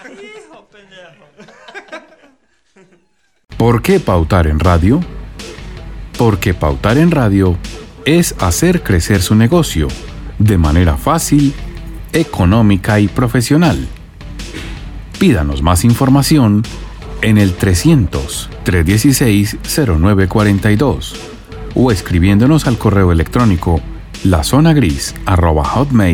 Hijo pendejo. ¿Por qué pautar en radio? Porque pautar en radio es hacer crecer su negocio de manera fácil, económica y profesional. Pídanos más información en el 300-316-0942 o escribiéndonos al correo electrónico lazonagris@hotmail.com.